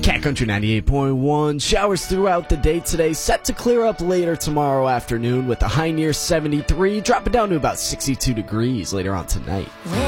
Cat Country 98.1. Showers throughout the day today, set to clear up later tomorrow afternoon with a high near 73, dropping down to about 62 degrees later on tonight.